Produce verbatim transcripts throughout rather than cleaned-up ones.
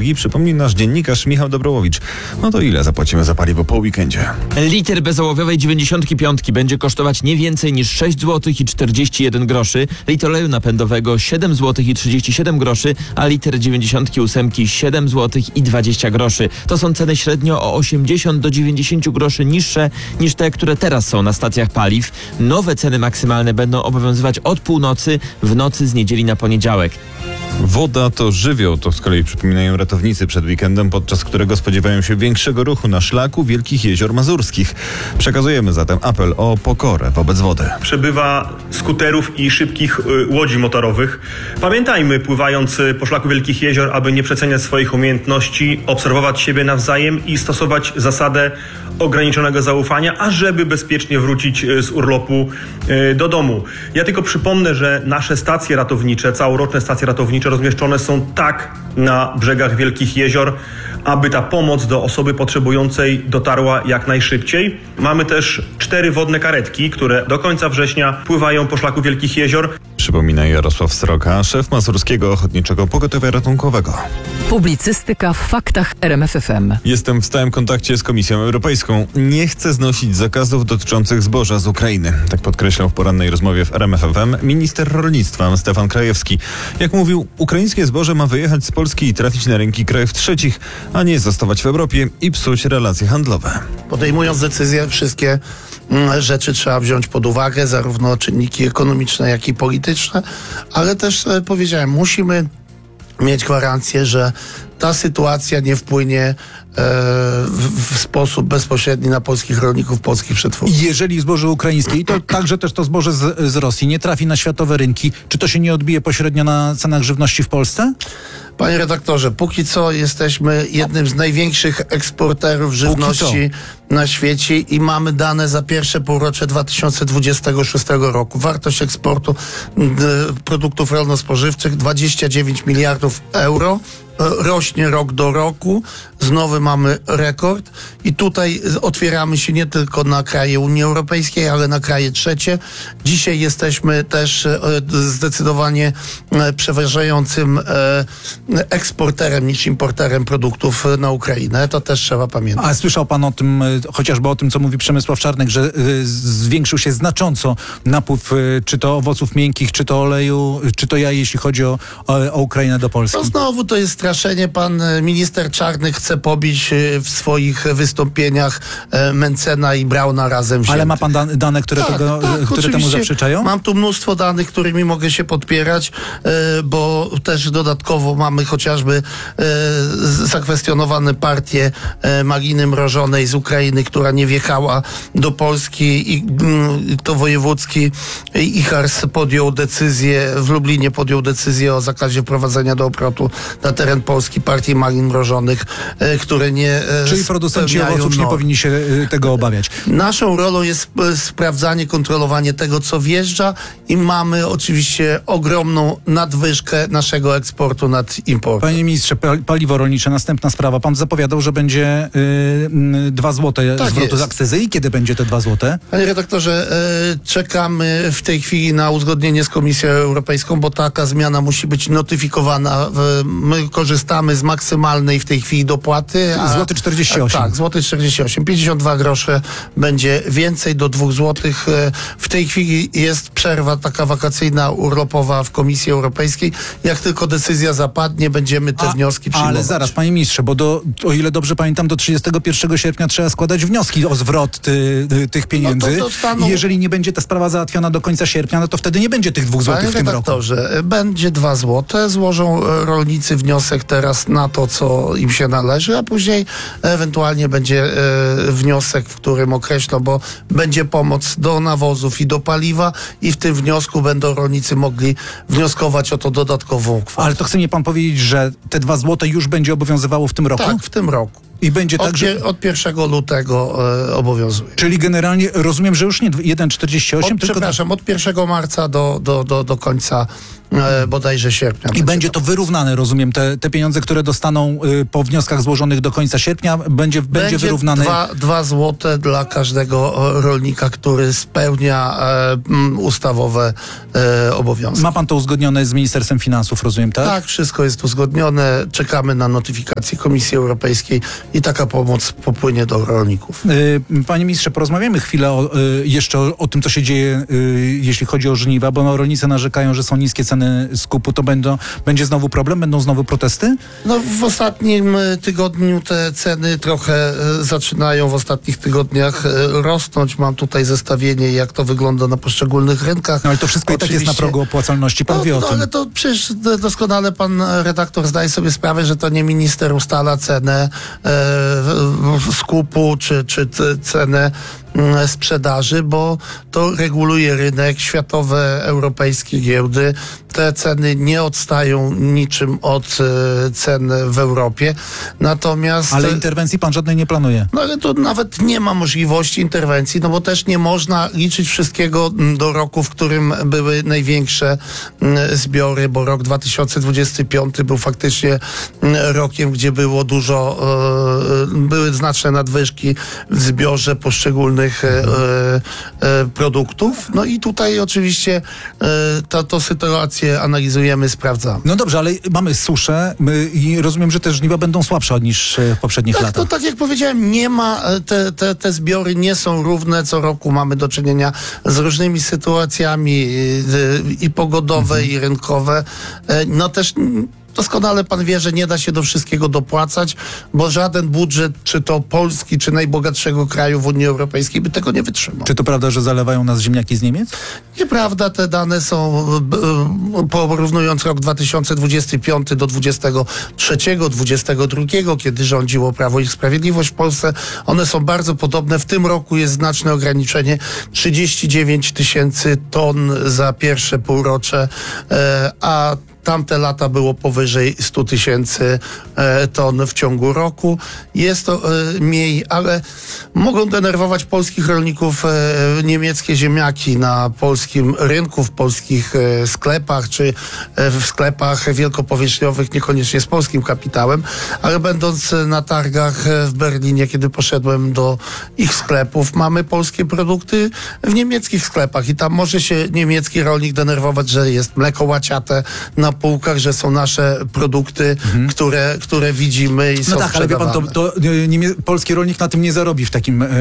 energii, przypomni nasz dziennikarz Michał Dobrołowicz. No to ile zapłacimy za paliwo po weekendzie? Liter bezołowiowej dziewięćdziesiątki piątki będzie kosztować nie więcej niż sześć złotych i czterdzieści jeden groszy, litr oleju napędowego siedem złotych i trzydzieści siedem groszy, a liter dziewięćdziesiątki ósemki siedem złotych i dwadzieścia groszy. To są ceny średnio o osiemdziesiąt do dziewięćdziesięciu groszy niższe niż te, które teraz są na stacjach paliw. Nowe ceny maksymalne będą obowiązywać od północy w nocy z niedzieli na poniedziałek. Woda to żywioł, to z kolei przypominają ratownicy przed weekendem, podczas którego spodziewają się większego ruchu na szlaku Wielkich Jezior Mazurskich. Przekazujemy zatem apel o pokorę wobec wody. Przybywa skuterów i szybkich y, łodzi motorowych. Pamiętajmy, pływając po szlaku Wielkich Jezior, aby nie przeceniać swoich umiejętności, obserwować siebie nawzajem i stosować zasadę ograniczonego zaufania, ażeby bezpiecznie wrócić z urlopu y, do domu. Ja tylko przypomnę, że nasze stacje ratownicze, całoroczne stacje ratownicze rozmieszczone są tak na brzegach Wielkich Jezior, aby ta pomoc do osoby potrzebującej dotarła jak najszybciej. Mamy też cztery wodne karetki, które do końca września pływają po szlaku Wielkich Jezior. Przypomina Jarosław Sroka, szef Mazurskiego Ochotniczego Pogotowia Ratunkowego. Publicystyka w faktach R M F F M. Jestem w stałym kontakcie z Komisją Europejską. Nie chcę znosić zakazów dotyczących zboża z Ukrainy. Tak podkreślał w porannej rozmowie w R M F F M minister rolnictwa Stefan Krajewski. Jak mówił, ukraińskie zboże ma wyjechać z Polski i trafić na rynki krajów trzecich, a nie zostawać w Europie i psuć relacje handlowe. Podejmując decyzje, wszystkie rzeczy trzeba wziąć pod uwagę, zarówno czynniki ekonomiczne, jak i polityczne, ale też e, powiedziałem, musimy mieć gwarancję, że ta sytuacja nie wpłynie e, w, w sposób bezpośredni na polskich rolników, polskich przetwórców. Jeżeli zboże ukraińskie i to także też to zboże z, z Rosji nie trafi na światowe rynki, czy to się nie odbije pośrednio na cenach żywności w Polsce? Panie redaktorze, póki co jesteśmy jednym z największych eksporterów żywności na świecie i mamy dane za pierwsze półrocze dwa tysiące dwudziestego szóstego roku. Wartość eksportu d, produktów rolno-spożywczych dwadzieścia dziewięć miliardów euro. Rośnie rok do roku, znowu mamy rekord i tutaj otwieramy się nie tylko na kraje Unii Europejskiej, ale na kraje trzecie. Dzisiaj jesteśmy też zdecydowanie przeważającym eksporterem niż importerem produktów na Ukrainę. To też trzeba pamiętać. A słyszał pan o tym, chociażby o tym, co mówi Przemysław Czarnek, że zwiększył się znacząco napływ czy to owoców miękkich, czy to oleju, czy to jaj, jeśli chodzi o, o Ukrainę do Polski? No znowu to jest straszenie. Pan minister Czarnek chce pobić w swoich wystąpieniach Mencena i Brauna razem wziętych. Ale ma pan dane, dane które, tak, tego, tak, które temu zaprzeczają? Mam tu mnóstwo danych, którymi mogę się podpierać, bo też dodatkowo mamy chociażby zakwestionowane partię Maliny Mrożonej z Ukrainy, która nie wjechała do Polski i to wojewódzki IJHARS podjął decyzję, w Lublinie podjął decyzję o zakazie wprowadzenia do obrotu na teren Polski partii malin mrożonych, które nie Czyli producenci owoców nie powinni się tego obawiać. Naszą rolą jest sprawdzanie, kontrolowanie tego, co wjeżdża i mamy oczywiście ogromną nadwyżkę naszego eksportu nad importem. Panie ministrze, paliwo rolnicze, następna sprawa. Pan zapowiadał, że będzie yy, dwa złote tak zwrotu jest. z akcyzy. I kiedy będzie te dwa złote? Panie redaktorze, yy, czekamy w tej chwili na uzgodnienie z Komisją Europejską, bo taka zmiana musi być notyfikowana. My korzystamy z maksymalnej w tej chwili dopłaty. A, złoty czterdzieści osiem. Tak, złoty czterdzieści osiem. pięćdziesiąt dwa grosze będzie więcej do dwóch złotych. W tej chwili jest przerwa taka wakacyjna, urlopowa w Komisji Europejskiej. Jak tylko decyzja zapadnie, będziemy te A, wnioski przyjmować. Ale zaraz, panie ministrze, bo do, o ile dobrze pamiętam, do trzydziestego pierwszego sierpnia trzeba składać wnioski o zwrot ty, ty, tych pieniędzy. No to dostaną... I jeżeli nie będzie ta sprawa załatwiona do końca sierpnia, no to wtedy nie będzie tych dwóch złotych w tym roku. Panie redaktorze, będzie dwa złote. Złożą rolnicy wniosek teraz na to, co im się należy, a później ewentualnie będzie e, wniosek, w którym określą, bo będzie pomoc do nawozów i do paliwa i w tym wniosku będą rolnicy mogli wnioskować o to dodatkową kwotę. Ale to chce mi pan powiedzieć, że te dwa złote już będzie obowiązywało w tym roku? Tak, w tym roku. I będzie Od, tak, że... pier- od pierwszego lutego e, obowiązuje. Czyli generalnie rozumiem, że już nie jeden czterdzieści osiem, Od, tylko... przepraszam, od pierwszego marca do, do, do, do końca e, bodajże sierpnia. I będzie to wyrównane, rozumiem, te, te pieniądze, które dostaną y, po wnioskach złożonych do końca sierpnia, będzie, będzie wyrównane. Dwa, dwa złote dla każdego e, rolnika, który spełnia e, m, ustawowe e, obowiązki. Ma pan to uzgodnione z Ministerstwem Finansów, rozumiem, tak? Tak, wszystko jest uzgodnione. Czekamy na notyfikację Komisji Europejskiej i taka pomoc popłynie do rolników. Y, Panie ministrze, porozmawiamy chwilę o, y, jeszcze o, o tym, co się dzieje, y, jeśli chodzi o żniwa, bo no, rolnicy narzekają, że są niskie ceny skupu. To będą, będzie znowu problem? Będą znowu protesty? No, w ostatnim e, tygodniu te ceny trochę e, zaczynają w ostatnich tygodniach e, rosnąć. Mam tutaj zestawienie, jak to wygląda na poszczególnych rynkach. No ale to wszystko i tak jest na Oczywiście- progu opłacalności. Pan No, wie o no, tym. ale to przecież d- doskonale pan redaktor zdaje sobie sprawę, że to nie minister ustala cenę e, w- w- skupu czy, czy t- cenę mm, sprzedaży, bo to reguluje rynek, światowe, europejskie giełdy. Te ceny nie odstają niczym od e, cen w Europie. Natomiast... Ale interwencji pan żadnej nie planuje. No ale to nawet nie ma możliwości interwencji, no bo też nie można liczyć wszystkiego mm, do roku, w którym były największe mm, zbiory, bo rok dwa tysiące dwudziesty piąty był faktycznie mm, rokiem, gdzie było dużo, e, były znaczne nadwyżki w zbiorze poszczególnych e, e, produktów. No i tutaj oczywiście e, ta, tą sytuację analizujemy, sprawdzamy. No dobrze, ale mamy suszę my, i rozumiem, że te żniwa będą słabsze niż e, w poprzednich Tak, latach. to tak jak powiedziałem, nie ma, e, te, te, te zbiory nie są równe. Co roku mamy do czynienia z różnymi sytuacjami e, i pogodowe, Mhm. i rynkowe. E, No też mm, doskonale pan wie, że nie da się do wszystkiego dopłacać, bo żaden budżet, czy to Polski, czy najbogatszego kraju w Unii Europejskiej by tego nie wytrzymał. Czy to prawda, że zalewają nas ziemniaki z Niemiec? Nieprawda, te dane są, b- b- porównując rok dwa tysiące dwudziesty piąty do dwudziestego trzeciego, dwudziestego drugiego, kiedy rządziło Prawo i Sprawiedliwość w Polsce, one są bardzo podobne. W tym roku jest znaczne ograniczenie, trzydzieści dziewięć tysięcy ton za pierwsze półrocze, e, a tamte lata było powyżej stu tysięcy e, ton w ciągu roku. Jest to e, mniej, ale mogą denerwować polskich rolników e, niemieckie ziemniaki na polskim rynku, w polskich e, sklepach, czy e, w sklepach wielkopowierzchniowych, niekoniecznie z polskim kapitałem, ale będąc na targach e, w Berlinie, kiedy poszedłem do ich sklepów, mamy polskie produkty w niemieckich sklepach i tam może się niemiecki rolnik denerwować, że jest mleko łaciate na półkach, że są nasze produkty, które, które widzimy i No są tak, ale wie pan, to, sprzedawane. to e, niemie- polski rolnik na tym nie zarobi w takim, e, e,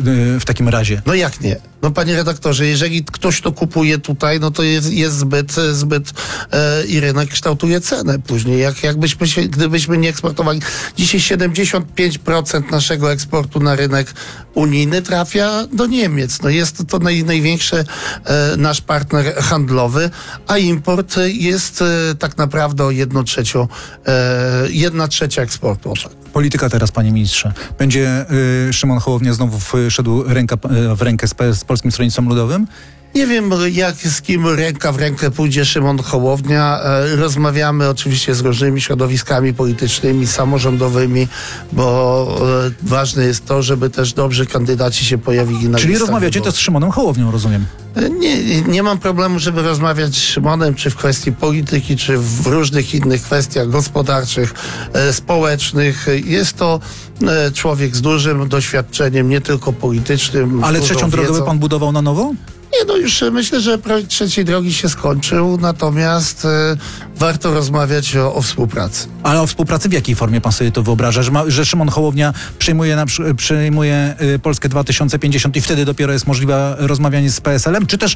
w takim razie. No jak nie? No panie redaktorze, jeżeli ktoś to kupuje tutaj, no to jest, jest zbyt, zbyt e, i rynek kształtuje cenę później. Jak, jakbyśmy się, gdybyśmy nie eksportowali. Dzisiaj siedemdziesiąt pięć procent naszego eksportu na rynek unijny trafia do Niemiec. No jest to naj, największy e, nasz partner handlowy, a import jest e, tak naprawdę o jedną trzecią, e, jedna trzecia eksportu. O tak. Polityka teraz, panie ministrze. Będzie y, Szymon Hołownia znowu w, szedł ręka, y, w rękę z, P- z Polskim Stronnictwem Ludowym? Nie wiem, jak z kim ręka w rękę pójdzie Szymon Hołownia. E, Rozmawiamy oczywiście z różnymi środowiskami politycznymi, samorządowymi, bo e, ważne jest to, żeby też dobrzy kandydaci się pojawili na Czyli listach rozmawiacie to wyborczych. z Szymonem Hołownią, rozumiem. E, Nie, nie mam problemu, żeby rozmawiać z Szymonem, czy w kwestii polityki, czy w różnych innych kwestiach gospodarczych, e, społecznych. Jest to e, człowiek z dużym doświadczeniem, nie tylko politycznym. z Ale dużą trzecią drogę by wiedzą. pan budował na nowo? Nie, no już e, myślę, że projekt trzeciej drogi się skończył, natomiast e, warto rozmawiać o, o współpracy. Ale o współpracy w jakiej formie pan sobie to wyobraża? Że, ma, że Szymon Hołownia przyjmuje, na, przy- przyjmuje y, Polskę dwa tysiące pięćdziesiąt i wtedy dopiero jest możliwe rozmawianie z P S L-em? Czy też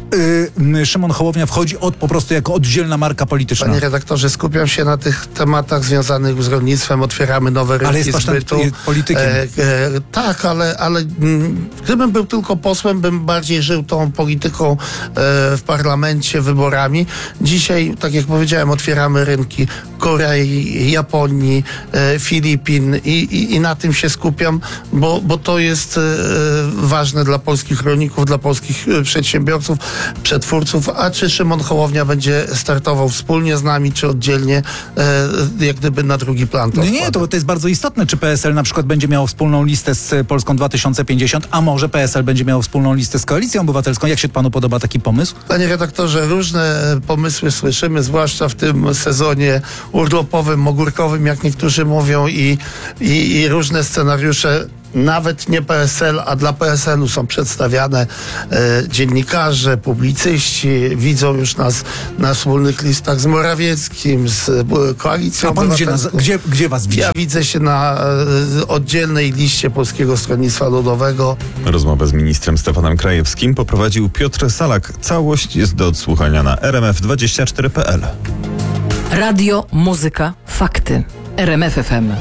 y, y, Szymon Hołownia wchodzi od, po prostu jako oddzielna marka polityczna? Panie redaktorze, skupiam się na tych tematach związanych z rolnictwem, otwieramy nowe rynki Ale jest pan tam zbytu. y, politykiem. E, e, tak, ale, ale mm, gdybym był tylko posłem, bym bardziej żył tą polityką e, w parlamencie, wyborami. Dzisiaj, tak jak powiedziałem, otwieramy rynki Korei, Japonii, e, Filipin i, i, i na tym się skupiam, bo, bo to jest e, ważne dla polskich rolników, dla polskich e, przedsiębiorców, przetwórców, a czy Szymon Hołownia będzie startował wspólnie z nami, czy oddzielnie, e, jak gdyby na drugi plan. To No nie, odkładam. to, to jest bardzo istotne, czy P S L na przykład będzie miało wspólną listę z Polską dwa tysiące pięćdziesiąt, a może P S L będzie miało wspólną listę z Koalicją Obywatelską. Jak się panu podoba taki pomysł? Panie redaktorze, różne pomysły słyszymy, zwłaszcza w tym sezonie urlopowym, ogórkowym, jak niektórzy mówią, i, i, i różne scenariusze. Nawet nie P S L, a dla P S L u są przedstawiane. E, dziennikarze, publicyści widzą już nas na wspólnych listach z Morawieckim, z e, Koalicją A pan gdzie, nas, Obywatelską. gdzie, gdzie was widzi? Ja widzę się na e, oddzielnej liście Polskiego Stronnictwa Ludowego. Rozmowę z ministrem Stefanem Krajewskim poprowadził Piotr Salak. Całość jest do odsłuchania na r m f dwadzieścia cztery kropka p l. Radio, muzyka, fakty. R M F F M.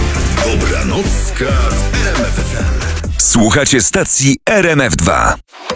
Dobranocka w R M F F M. Słuchacie stacji R M F dwa.